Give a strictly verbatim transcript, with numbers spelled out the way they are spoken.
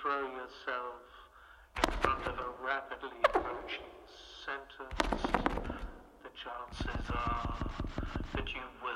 throw yourself in front of a rapidly approaching sentence, the chances are that you will